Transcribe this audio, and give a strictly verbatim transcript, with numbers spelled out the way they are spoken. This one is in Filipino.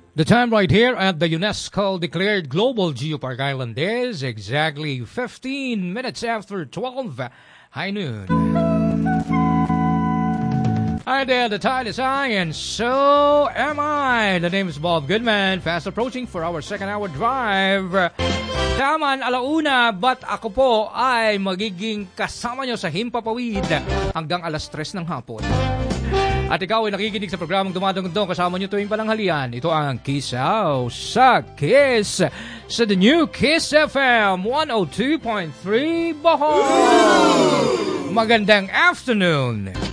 The time right here at the UNESCO-declared Global Geopark Island is exactly fifteen minutes after twelve. High noon. Hi there, the tide is high and so am I. The name is Bob Goodman, fast approaching for our second hour drive. Taman alauna, but ako po ay magiging kasama nyo sa Himpapawid hanggang alas tres ng hapon. At ikaw ay nakikinig sa programang dumadungdong kasama nyo tuwing palanghalian. Ito ang Kissaw sa Kiss sa the new Kiss F M one oh two point three Bohol. Magandang afternoon.